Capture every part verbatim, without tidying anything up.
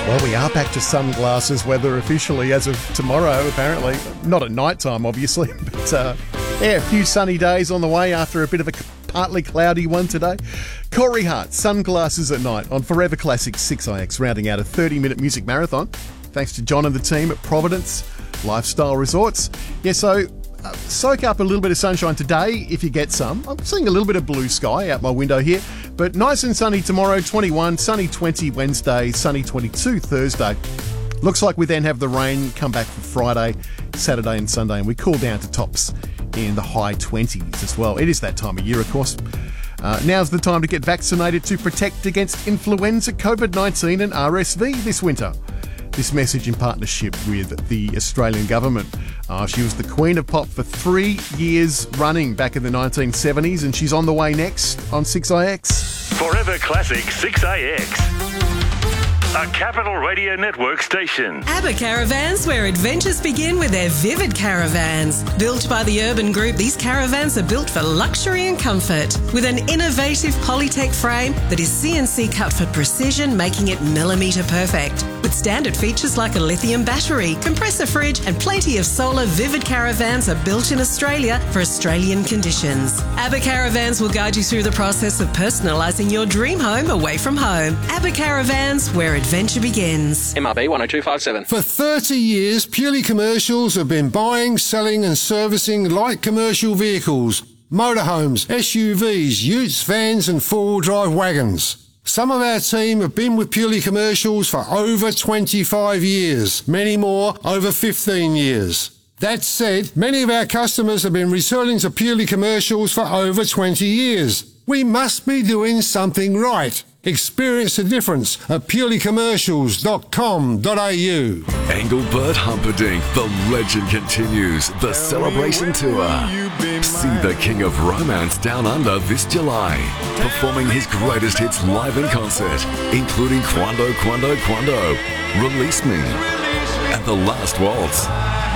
Well, we are back to sunglasses weather officially as of tomorrow, apparently. Not at night time, obviously, but uh, yeah, a few sunny days on the way after a bit of a partly cloudy one today. Corey Hart, sunglasses at night on Forever Classic six I X, rounding out a thirty-minute music marathon. Thanks to John and the team at Providence Lifestyle Resorts. Yeah, so uh, soak up a little bit of sunshine today if you get some. I'm seeing a little bit of blue sky out my window here, but nice and sunny tomorrow, twenty-one, sunny twenty Wednesday, sunny twenty-two Thursday. Looks like we then have the rain come back for Friday, Saturday and Sunday, and we cool down to tops in the high twenties as well. It is that time of year, of course. Uh, now's the time to get vaccinated to protect against influenza, COVID nineteen and R S V this winter. This message in partnership with the Australian government. Uh, she was the Queen of Pop for three years running back in the nineteen seventies, and she's on the way next on six I X. Forever Classic six I X. A Capital Radio Network station. ABBA Caravans, where adventures begin with their Vivid Caravans. Built by the Urban Group, these caravans are built for luxury and comfort. With an innovative Polytech frame that is C N C cut for precision, making it millimetre perfect. With standard features like a lithium battery, compressor fridge and plenty of solar, Vivid Caravans are built in Australia for Australian conditions. ABBA Caravans will guide you through the process of personalising your dream home away from home. ABBA Caravans, where adventure begins. M R B one oh two five seven. For thirty years, Purely Commercials have been buying, selling and servicing light commercial vehicles, motorhomes, S U Vs, utes, vans and four-wheel drive wagons. Some of our team have been with Purely Commercials for over twenty-five years, many more over fifteen years. That said, many of our customers have been returning to Purely Commercials for over twenty years. We must be doing something right. Experience the difference at purely commercials dot com dot a u. Engelbert Humperdinck, the legend continues. The Celebration Tour. See the King of Romance Down Under this July, performing his greatest hits live in concert, including Quando, Quando, Quando, Release Me, and The Last Waltz.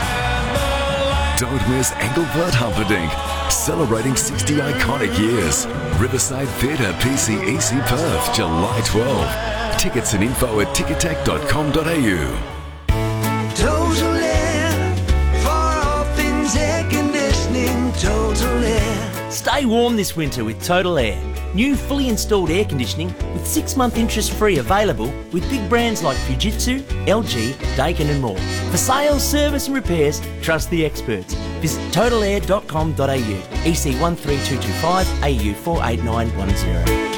Don't miss Engelbert Humperdinck, celebrating sixty iconic years. Riverside Theatre, P C E C Perth, July twelfth. Tickets and info at ticketek dot com dot a u. Total Air, for all things air conditioning, Total Air. Stay warm this winter with Total Air. New fully installed air conditioning with six month interest free available with big brands like Fujitsu, L G, Daikin and more. For sales, service and repairs, trust the experts. Visit total air dot com dot a u. E C one three two two five, A U four eight nine one zero.